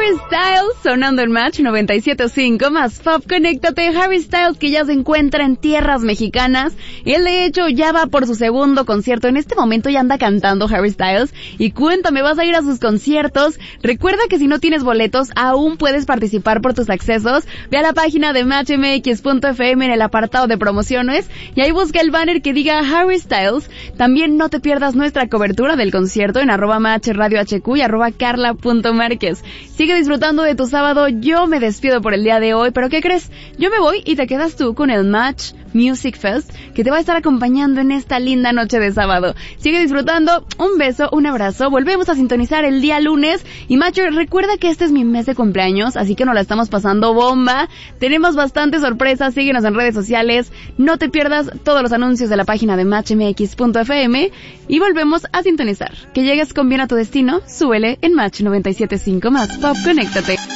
Harry Styles sonando en Match 97.5 más Pop. Conéctate. Harry Styles, que ya se encuentra en tierras mexicanas. Él de hecho ya va por su segundo concierto. En este momento ya anda cantando Harry Styles. Y cuéntame, ¿vas a ir a sus conciertos? Recuerda que si no tienes boletos, aún puedes participar por tus accesos. Ve a la página de matchmx.fm en el apartado de promociones y ahí busca el banner que diga Harry Styles. También no te pierdas nuestra cobertura del concierto en @matchradiohq y @carla.marquez. Sigue disfrutando de tu sábado. Yo me despido por el día de hoy, pero ¿qué crees? Yo me voy y te quedas tú con el Match Music Fest, que te va a estar acompañando en esta linda noche de sábado. Sigue disfrutando. Un beso, un abrazo. Volvemos a sintonizar el día lunes. Y Macho, recuerda que este es mi mes de cumpleaños, así que nos la estamos pasando bomba. Tenemos bastantes sorpresas. Síguenos en redes sociales. No te pierdas todos los anuncios de la página de matchmx.fm y volvemos a sintonizar. Que llegues con bien a tu destino. Súbele en Match 97.5 más Pop. Conéctate.